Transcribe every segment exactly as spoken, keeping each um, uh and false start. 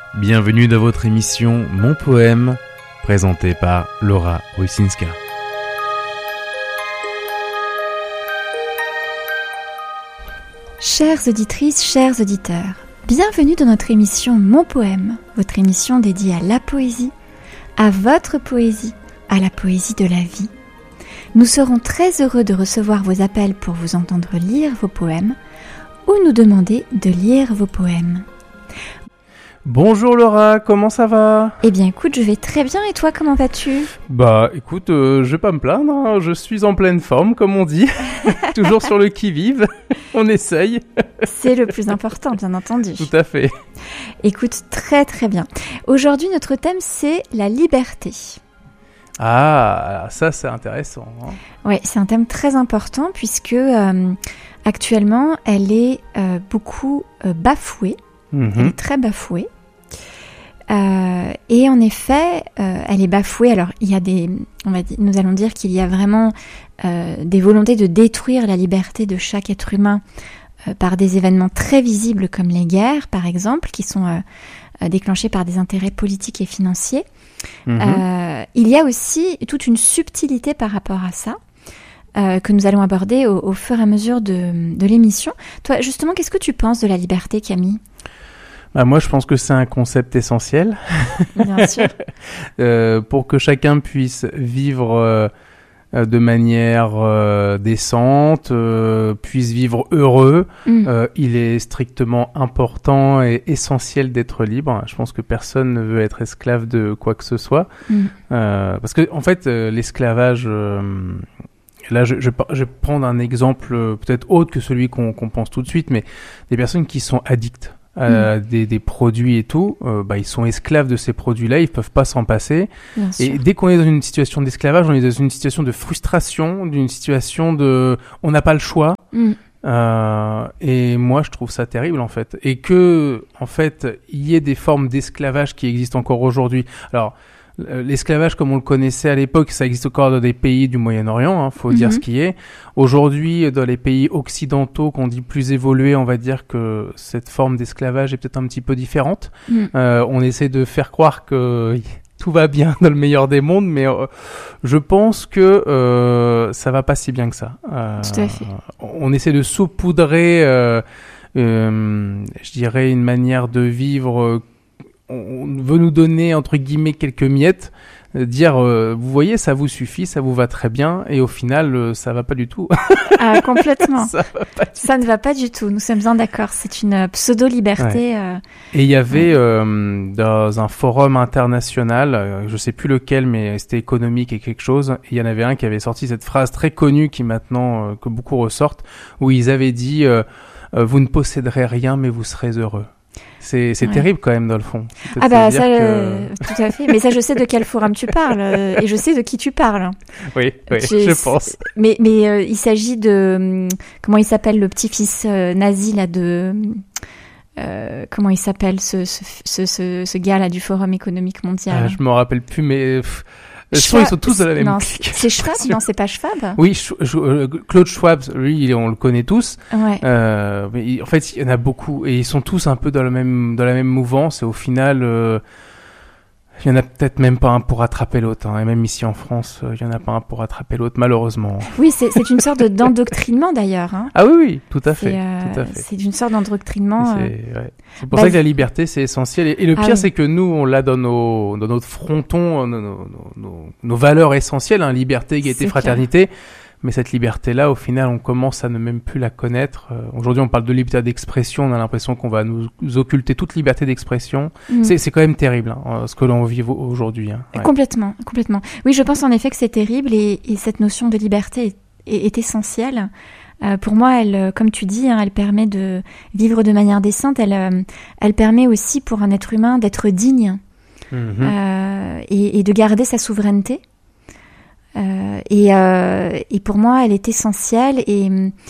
Bienvenue dans votre émission Mon Poème, présentée par Laura Rusinska. Chères auditrices, chers auditeurs, bienvenue dans notre émission Mon Poème, votre émission dédiée à la poésie, à votre poésie, à la poésie de la vie. Nous serons très heureux de recevoir vos appels pour vous entendre lire vos poèmes ou nous demander de lire vos poèmes. Bonjour Laura, comment ça va ? Eh bien écoute, je vais très bien et toi, comment vas-tu ? Bah écoute, euh, je vais pas me plaindre, hein. Je suis en pleine forme comme on dit, toujours sur le qui-vive, on essaye. C'est le plus important, bien entendu. Tout à fait. Écoute, très très bien. Aujourd'hui, notre thème c'est la liberté. Ah, ça c'est intéressant. Hein. Oui, c'est un thème très important puisque euh, actuellement, elle est euh, beaucoup euh, bafouée. Mmh. Elle est très bafouée. Euh, et en effet, euh, elle est bafouée. Alors, il y a des, on va dire, nous allons dire qu'il y a vraiment euh, des volontés de détruire la liberté de chaque être humain euh, par des événements très visibles comme les guerres, par exemple, qui sont euh, déclenchés par des intérêts politiques et financiers. Mmh. Euh, il y a aussi toute une subtilité par rapport à ça. Euh, que nous allons aborder au, au fur et à mesure de, de l'émission. Toi, justement, qu'est-ce que tu penses de la liberté, Camille ? Bah moi, je pense que c'est un concept essentiel. Bien sûr. euh, pour que chacun puisse vivre euh, de manière euh, décente, euh, puisse vivre heureux, mmh. euh, il est strictement important et essentiel d'être libre. Je pense que personne ne veut être esclave de quoi que ce soit. Mmh. Euh, parce que, en fait, euh, l'esclavage... Euh, Là, je, je, je vais prendre un exemple euh, peut-être autre que celui qu'on, qu'on pense tout de suite, mais des personnes qui sont addictes à mmh. des, des produits et tout, euh, bah, ils sont esclaves de ces produits-là, ils peuvent pas s'en passer. Bien et sûr. Dès qu'on est dans une situation d'esclavage, on est dans une situation de frustration, d'une situation de... On n'a pas le choix. Mmh. Euh, et moi, je trouve ça terrible, en fait. Et que, en fait, il y ait des formes d'esclavage qui existent encore aujourd'hui. Alors... L'esclavage, comme on le connaissait à l'époque, ça existe encore dans des pays du Moyen-Orient, hein, faut mm-hmm. dire ce qui est. Aujourd'hui, dans les pays occidentaux, qu'on dit plus évolués, on va dire que cette forme d'esclavage est peut-être un petit peu différente. Mm. Euh, on essaie de faire croire que tout va bien dans le meilleur des mondes, mais euh, je pense que euh, ça va pas si bien que ça. Euh, Tout à fait. On essaie de saupoudrer, euh, euh, je dirais, une manière de vivre... Euh, on veut nous donner, entre guillemets, quelques miettes, euh, dire, euh, vous voyez, ça vous suffit, ça vous va très bien, et au final, euh, ça va pas du tout. Ah, complètement. ça va pas du ça tout. Ne va pas du tout, nous sommes bien d'accord, c'est une pseudo-liberté. Ouais. Euh... Et il y avait, ouais. euh, dans un forum international, euh, je sais plus lequel, mais c'était économique et quelque chose, et il y en avait un qui avait sorti cette phrase très connue, qui maintenant, euh, que beaucoup ressortent, où ils avaient dit, euh, euh, vous ne posséderez rien, mais vous serez heureux. C'est, c'est ouais. terrible quand même dans le fond. Ah bah ça, que... euh, tout à fait. Mais ça, je sais de quel forum tu parles euh, et je sais de qui tu parles. Oui, oui, J'ai... je pense. Mais mais euh, il s'agit de comment il s'appelle le petit-fils euh, nazi là de euh, comment il s'appelle ce ce ce ce, ce gars là du Forum économique mondial. Ah, je me rappelle plus, mais. Pff... Schwab, ils sont tous dans la même non, clique. C'est Schwab, non, c'est pas Schwab. Oui, Sch- Sch- Klaus Schwab, lui, on le connaît tous. Ouais. Euh, mais il, en fait, il y en a beaucoup et ils sont tous un peu dans la même dans la même mouvance. Et au final, euh, il y en a peut-être même pas un pour rattraper l'autre. Hein. Et même ici en France, il y en a pas un pour rattraper l'autre, malheureusement. Oui, c'est c'est une sorte de, d'endoctrinement d'ailleurs. Hein. Ah oui, oui, tout à fait, c'est, euh, tout à fait. C'est une sorte d'endoctrinement. C'est, euh... ouais. c'est pour bah, ça que la liberté c'est essentiel. Et, et le pire, ah, oui. c'est que nous, on l'a dans nos dans notre fronton, nos nos, nos, nos valeurs essentielles, hein, liberté, égalité, c'est fraternité. Clair. Mais cette liberté-là, au final, on commence à ne même plus la connaître. Euh, aujourd'hui, on parle de liberté d'expression. On a l'impression qu'on va nous, nous occulter toute liberté d'expression. Mmh. C'est, c'est quand même terrible, hein, ce que l'on vit aujourd'hui. Hein. Ouais. Complètement, complètement. Oui, je pense en effet que c'est terrible et, et cette notion de liberté est, est, est essentielle. Euh, pour moi, elle, comme tu dis, hein, elle permet de vivre de manière décente. Elle, euh, elle permet aussi pour un être humain d'être digne mmh. euh, et, et de garder sa souveraineté. Euh, et, euh, et pour moi, elle est essentielle. Et,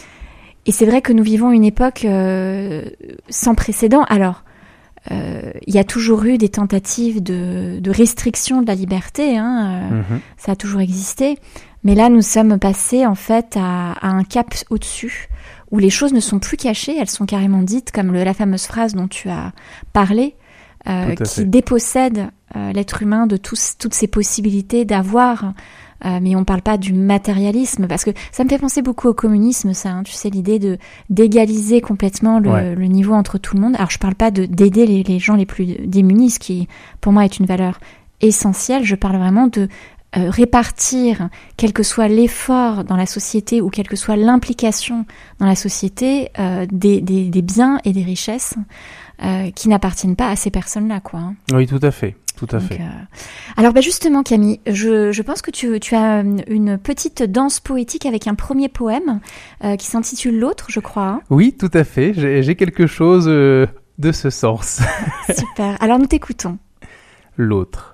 et c'est vrai que nous vivons une époque euh, sans précédent. Alors, euh, il y a toujours eu des tentatives de, de restriction de la liberté. Hein, euh, mmh. Ça a toujours existé. Mais là, nous sommes passés en fait à, à un cap au-dessus, où les choses ne sont plus cachées, elles sont carrément dites, comme le, la fameuse phrase dont tu as parlé. euh, qui fait. dépossède euh, l'être humain de tous, toutes ses possibilités d'avoir. Euh, mais on parle pas du matérialisme, parce que ça me fait penser beaucoup au communisme, ça. Hein, tu sais, l'idée de d'égaliser complètement le, ouais. le niveau entre tout le monde. Alors, je parle pas de d'aider les, les gens les plus démunis, ce qui, pour moi, est une valeur essentielle. Je parle vraiment de euh, répartir, quel que soit l'effort dans la société ou quelle que soit l'implication dans la société, euh, des, des, des biens et des richesses euh, qui n'appartiennent pas à ces personnes-là, quoi. Hein. Oui, tout à fait. Tout à Donc, fait. Euh... Alors bah justement Camille, je, je pense que tu, tu as une petite danse poétique avec un premier poème euh, qui s'intitule L'autre, je crois. Hein. Oui, tout à fait. J'ai, j'ai quelque chose euh, de ce sens. Super. Alors nous t'écoutons. L'autre.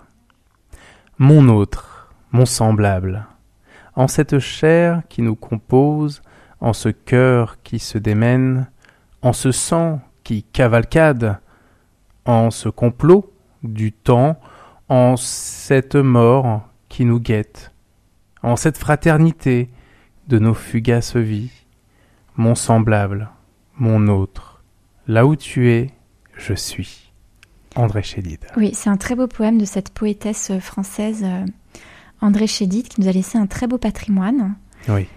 Mon autre, mon semblable. En cette chair qui nous compose, en ce cœur qui se démène, en ce sang qui cavalcade, en ce complot du temps, en cette mort qui nous guette, en cette fraternité de nos fugaces vies, mon semblable, mon autre, là où tu es, je suis. André Chédid. Oui, c'est un très beau poème de cette poétesse française euh, André Chédid qui nous a laissé un très beau patrimoine. Oui.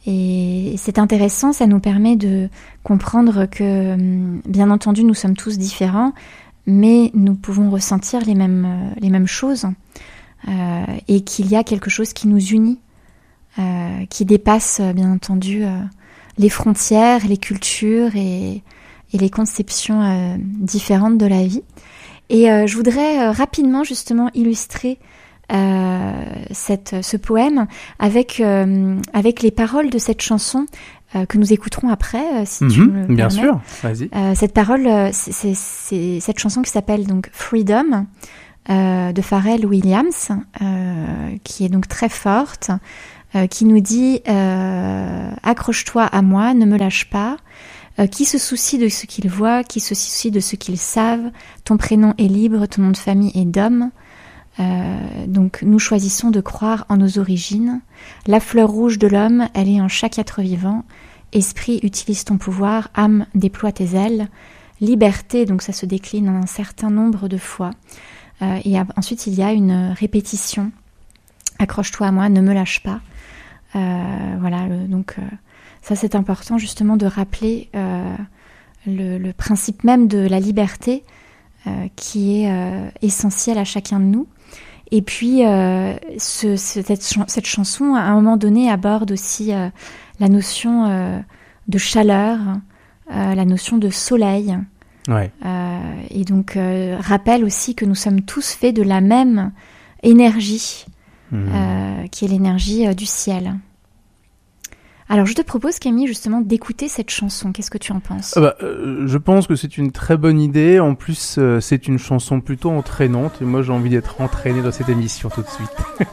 Et c'est intéressant, ça nous permet de comprendre que, bien entendu, nous sommes tous différents, mais nous pouvons ressentir les mêmes, euh, les mêmes choses euh, et qu'il y a quelque chose qui nous unit, euh, qui dépasse, bien entendu, euh, les frontières, les cultures et, et les conceptions euh, différentes de la vie. Et euh, je voudrais euh, rapidement, justement, illustrer euh, cette, ce poème avec, euh, avec les paroles de cette chanson Euh, que nous écouterons après, euh, si mmh, tu me le bien permets. sûr, vas-y. Euh, cette parole, euh, c'est, c'est, c'est cette chanson qui s'appelle donc Freedom euh, de Pharrell Williams, euh, qui est donc très forte, euh, qui nous dit euh, accroche-toi à moi, ne me lâche pas. Euh, qui se soucie de ce qu'ils voient, qui se soucie de ce qu'ils savent. Ton prénom est libre, ton nom de famille est d'homme. Euh, donc nous choisissons de croire en nos origines. La fleur rouge de l'homme, elle est en chaque être vivant. Esprit, utilise ton pouvoir. Âme, déploie tes ailes. Liberté, donc ça se décline en un certain nombre de fois. Euh, et a, ensuite il y a une répétition. Accroche-toi à moi, ne me lâche pas. Euh, voilà, le, donc euh, ça c'est important justement de rappeler euh, le, le principe même de la liberté euh, qui est euh, essentiel à chacun de nous. Et puis, euh, ce, cette, cette chanson, à un moment donné, aborde aussi euh, la notion euh, de chaleur, euh, la notion de soleil. Ouais. Euh, et donc, euh, rappelle aussi que nous sommes tous faits de la même énergie, mmh. euh, qui est l'énergie euh, du ciel. Alors, je te propose, Camille, justement, d'écouter cette chanson. Qu'est-ce que tu en penses ? Ah bah, euh, je pense que c'est une très bonne idée. En plus, euh, c'est une chanson plutôt entraînante. Et moi, j'ai envie d'être entraîné dans cette émission tout de suite.